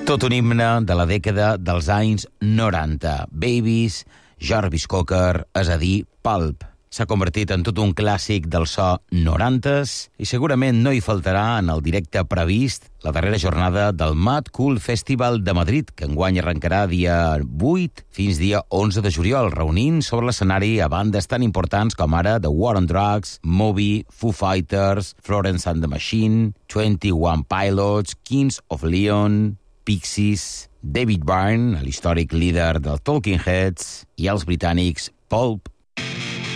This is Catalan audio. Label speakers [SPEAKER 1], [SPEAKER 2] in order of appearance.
[SPEAKER 1] Tot un himne de la dècada dels anys 90. Babies, Jarvis Cocker, és a dir, Pulp. S'ha convertit en tot un clàssic del so 90s i segurament no hi faltarà en el directe previst la darrera jornada del Mad Cool Festival de Madrid, que enguany arrencarà dia 8 fins dia 11 de juliol, reunint sobre l'escenari a bandes tan importants com ara The War on Drugs, Moby, Foo Fighters, Florence and the Machine, 21 Pilots, Kings of Leon, Pixies, David Byrne, l'històric líder dels Talking Heads, i els britànics Pulp